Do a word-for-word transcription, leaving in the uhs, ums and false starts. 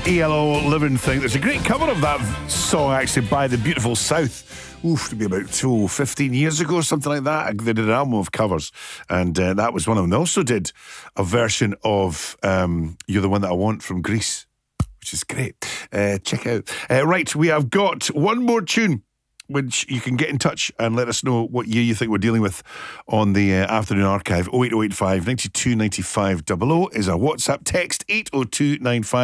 E L O Living Thing. There's a great cover of that song actually by the Beautiful South. Oof, to be about two, fifteen years ago, something like that. They did an album of covers, and uh, that was one of them. They also did a version of um, You're the One That I Want from Greece, which is great. Uh, check out. Uh, right, we have got one more tune, which you can get in touch and let us know what year you think we're dealing with on the uh, Afternoon Archive. oh eight oh eight five, nine two nine five, double oh is our WhatsApp text. Eight oh two nine five